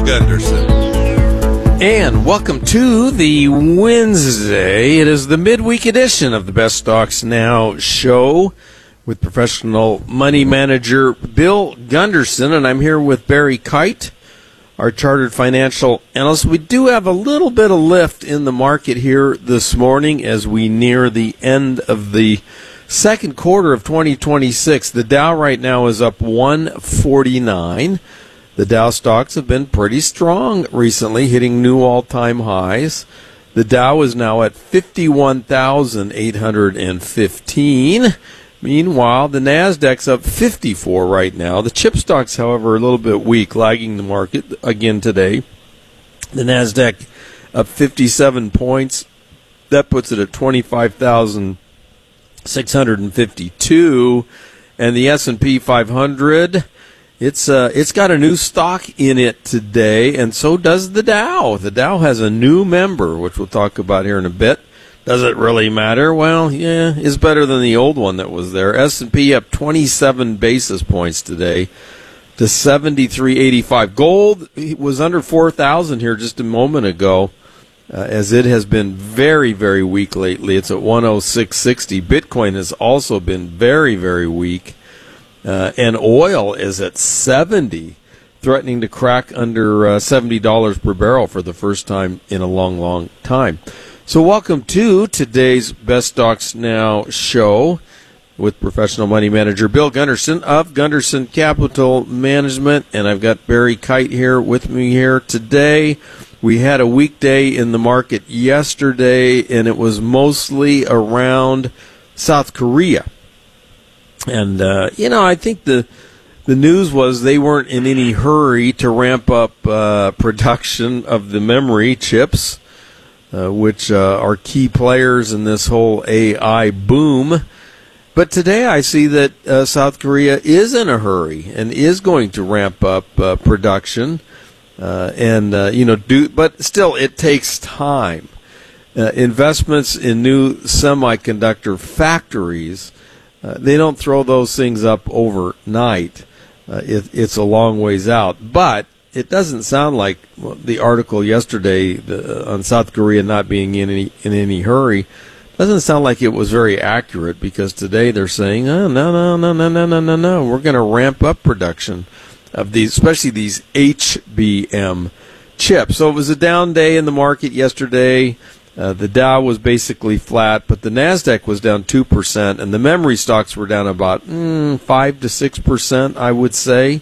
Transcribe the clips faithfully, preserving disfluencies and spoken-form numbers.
Gunderson. And welcome to the Wednesday. It is the midweek edition of the Best Stocks Now show with professional money manager Bill Gunderson, and I'm here with Barry Kite, our chartered financial analyst. We do have a little bit of lift in the market here this morning as we near the end of the second quarter of twenty twenty-six. The Dow right now is up one forty-nine. The Dow stocks have been pretty strong recently, hitting new all-time highs. The Dow is now at fifty-one thousand eight hundred fifteen. Meanwhile, the Nasdaq's up fifty-four right now. The chip stocks, however, are a little bit weak, lagging the market again today. The Nasdaq up fifty-seven points. That puts it at twenty-five thousand six hundred fifty-two. And the S and P five hundred, it's uh, it's got a new stock in it today, and so does the Dow. The Dow has a new member, which we'll talk about here in a bit. Does it really matter? Well, yeah, it's better than the old one that was there. S and P up twenty-seven basis points today to seventy-three eighty-five. Gold was under four thousand here just a moment ago, uh, as it has been very, very weak lately. It's at one oh six sixty. Bitcoin has also been very, very weak. Uh, and oil is at seventy, threatening to crack under uh, seventy dollars per barrel for the first time in a long, long time. So welcome to today's Best Stocks Now show with professional money manager Bill Gunderson of Gunderson Capital Management. And I've got Barry Kite here with me here today. We had a weekday in the market yesterday, and it was mostly around South Korea. And, uh, you know, I think the the news was they weren't in any hurry to ramp up uh, production of the memory chips, uh, which uh, are key players in this whole A I boom. But today I see that uh, South Korea is in a hurry and is going to ramp up uh, production. Uh, and, uh, you know, do but still it takes time. Uh, investments in new semiconductor factories, Uh, they don't throw those things up overnight. Uh, it, it's a long ways out. But it doesn't sound like well, the article yesterday the, on South Korea not being in any, in any hurry doesn't sound like it was very accurate, because today they're saying, oh, no, no, no, no, no, no, no, no. We're going to ramp up production of these, especially these H B M chips. So it was a down day in the market yesterday. Uh, the Dow was basically flat, but the Nasdaq was down two percent, and the memory stocks were down about mm, five to six percent, I would say,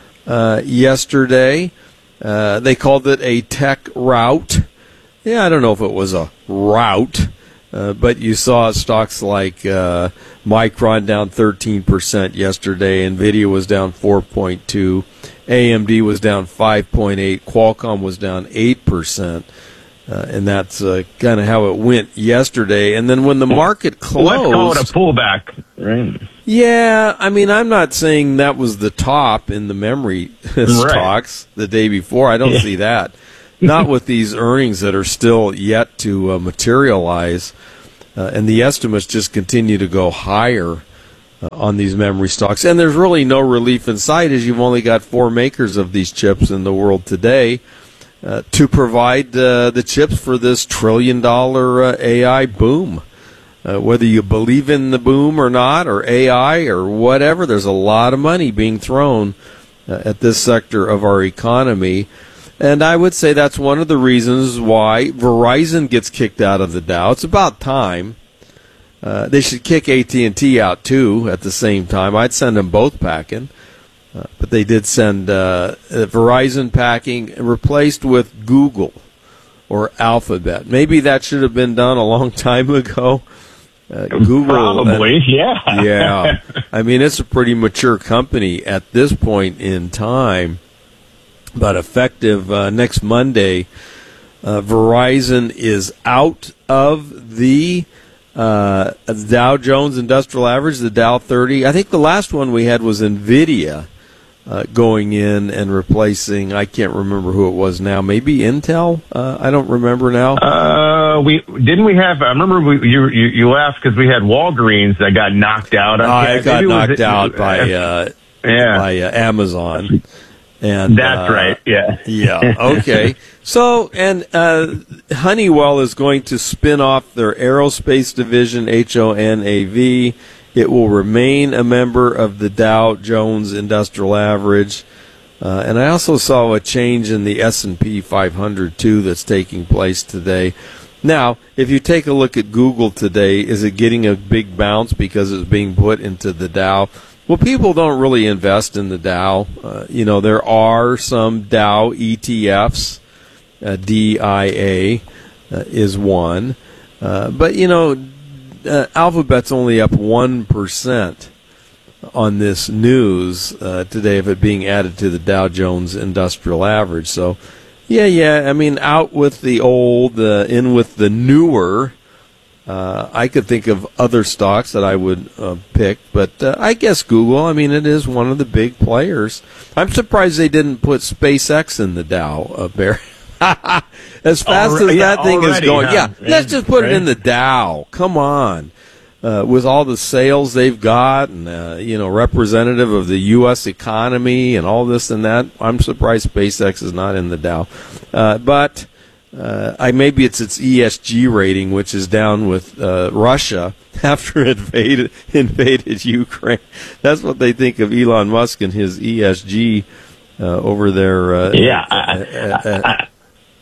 uh, yesterday. Uh, they called it a tech rout. Yeah, I don't know if it was a rout, uh, but you saw stocks like uh, Micron down thirteen percent yesterday, NVIDIA was down four point two, A M D was down five point eight, Qualcomm was down eight percent. Uh, and that's uh, kind of how it went yesterday. And then when the market closed... Let's call it a pullback, right? Yeah, I mean, I'm not saying that was the top in the memory stocks the day before. I don't yeah. see that. Not with these earnings that are still yet to uh, materialize. Uh, and the estimates just continue to go higher uh, on these memory stocks. And there's really no relief in sight, as you've only got four makers of these chips in the world today. Uh, to provide uh, the chips for this trillion-dollar uh, A I boom. Uh, whether you believe in the boom or not, or A I or whatever, there's a lot of money being thrown uh, at this sector of our economy. And I would say that's one of the reasons why Verizon gets kicked out of the Dow. It's about time. Uh, they should kick A T and T out, too, at the same time. I'd send them both packing. Uh, but they did send uh, Verizon packing, replaced with Google or Alphabet. Maybe that should have been done a long time ago. Uh, Google, probably, uh, yeah. yeah. I mean, it's a pretty mature company at this point in time. But effective uh, next Monday, uh, Verizon is out of the uh, Dow Jones Industrial Average, the Dow thirty. I think the last one we had was NVIDIA. Uh, going in and replacing, I can't remember who it was now. Maybe Intel. Uh, I don't remember now. Uh, we didn't we have? I remember we, you you you laughed because we had Walgreens that got knocked out. I uh, got knocked it, out by uh, yeah. by uh, Amazon. And That's uh, right. Yeah. Yeah. Okay. So, and uh, Honeywell is going to spin off their aerospace division, H O N A V. It will remain a member of the Dow Jones Industrial Average. Uh, and I also saw a change in the S and P five hundred, too, that's taking place today. Now, if you take a look at Google today, is it getting a big bounce because it's being put into the Dow? Well, people don't really invest in the Dow. Uh, you know, there are some Dow E T Fs. Uh, D I A uh, is one. Uh, but, you know, uh, Alphabet's only up one percent on this news uh, today of it being added to the Dow Jones Industrial Average. So, yeah, yeah, I mean, out with the old, uh, in with the newer. Uh, I could think of other stocks that I would uh, pick, but uh, I guess Google, I mean, it is one of the big players. I'm surprised they didn't put SpaceX in the Dow, uh, Barry. As fast Alre- as yeah, that thing already, is going. huh? Yeah, let's just put Right. it in the Dow. Come on. Uh, with all the sales they've got and, uh, you know, representative of the U S economy and all this and that, I'm surprised SpaceX is not in the Dow. Uh, but uh, I maybe it's its E S G rating, which is down with uh, Russia after it invaded, invaded Ukraine. That's what they think of Elon Musk and his E S G uh, over there. Uh, Yeah. uh, I, uh, I,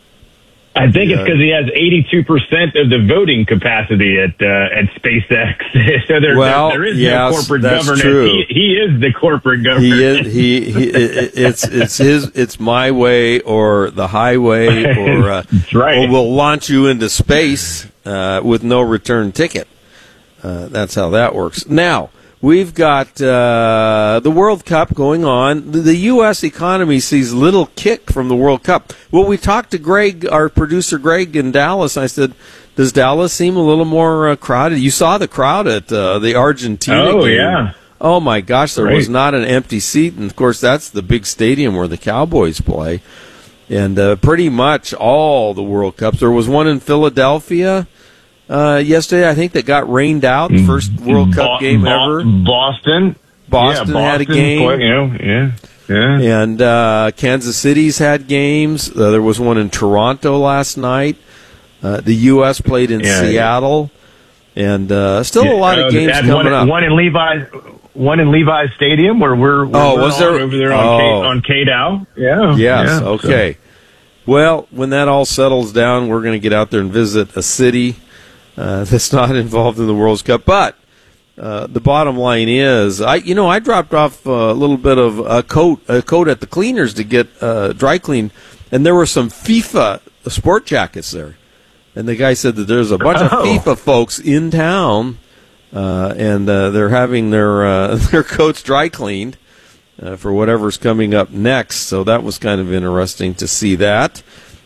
I think it's because he has eighty-two percent of the voting capacity at uh, at SpaceX. So there, Well, there, there is yes, no corporate that's governance. true. He, he is the corporate government. He is. He. he it, it's. It's his. It's my way or the highway, or uh, That's right. or we'll launch you into space uh, with no return ticket. Uh, that's how that works. Now we've got uh, the World Cup going on. The, the U S economy sees little kick from the World Cup. Well, we talked to Greg, our producer Greg in Dallas. And I said, "Does Dallas seem a little more uh, crowded?" You saw the crowd at uh, the Argentina Oh, game. yeah. Oh, my gosh, there Right. was not an empty seat. And, of course, that's the big stadium where the Cowboys play. And uh, pretty much all the World Cups. There was one in Philadelphia uh, yesterday, I think, that got rained out. First World Cup Bo- game Bo- ever. Boston. Boston yeah, had a Boston game. play- you know, yeah. Yeah. And uh, Kansas City's had games. Uh, there was one in Toronto last night. Uh, the U S played in Yeah, Seattle. And uh, still a lot Uh, of games had coming one, up. One in Levi's, one in Levi's Stadium where we're, where Oh, we're was there? over there on Oh. K, on K-Dow. Yeah. Yes, yeah, so- okay. Well, when that all settles down, we're going to get out there and visit a city uh, that's not involved in the World Cup. But uh, the bottom line is, I you know, I dropped off a little bit of a coat a coat at the cleaners to get uh, dry cleaned, and there were some FIFA sport jackets there. And the guy said that there's a bunch Oh. of FIFA folks in town, uh, and uh, they're having their uh, their coats dry cleaned. Uh, for whatever's coming up next. So that was kind of interesting to see that.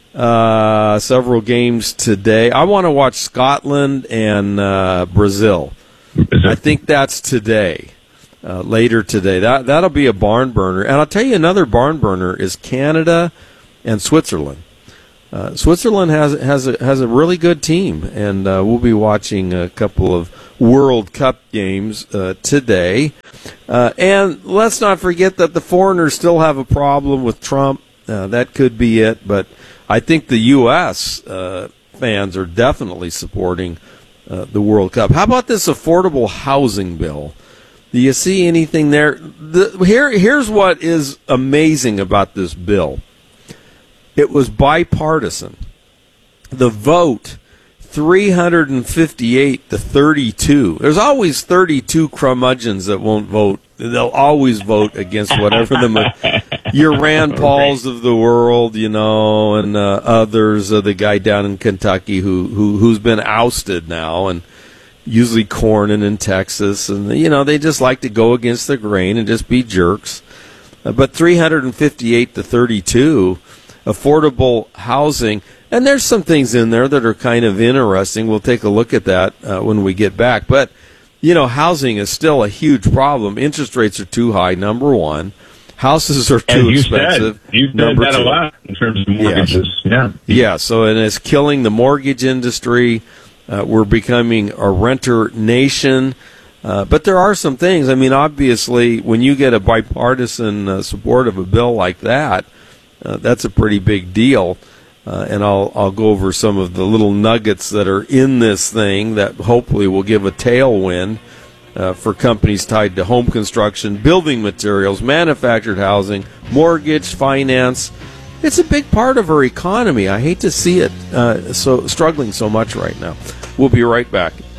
Uh, several games today. I want to watch Scotland and uh, Brazil. I think that's today, uh, later today. That, that'll be a barn burner. And I'll tell you another barn burner is Canada and Switzerland. Uh, Switzerland has has a, has a really good team, and uh, we'll be watching a couple of World Cup games uh, today. Uh, and let's not forget that the foreigners still have a problem with Trump. Uh, that could be it, but I think the U S uh, fans are definitely supporting uh, the World Cup. How about this affordable housing bill? Do you see anything there? The, here, here's what is amazing about this bill. It was bipartisan. The vote, three hundred fifty-eight to thirty-two. There's always thirty-two curmudgeons that won't vote. They'll always vote against whatever the your Rand Pauls of the world, you know, and uh, others. Uh, the guy down in Kentucky who who who's been ousted now, and usually Cornyn in Texas, and you know they just like to go against the grain and just be jerks. Uh, but three hundred fifty-eight to thirty-two. Affordable housing, and there's some things in there that are kind of interesting. We'll take a look at that uh, when we get back. But, you know, housing is still a huge problem. Interest rates are too high, number one. Houses are too As you expensive. said, you said number that two. a lot in terms of mortgages. Yeah. Yeah, so and it's killing the mortgage industry. Uh, we're becoming a renter nation. Uh, but there are some things. I mean, obviously, when you get a bipartisan uh, support of a bill like that, uh, that's a pretty big deal. Uh, and I'll I'll go over some of the little nuggets that are in this thing that hopefully will give a tailwind uh, for companies tied to home construction, building materials, manufactured housing, mortgage, finance. It's a big part of our economy. I hate to see it uh, so struggling so much right now. We'll be right back.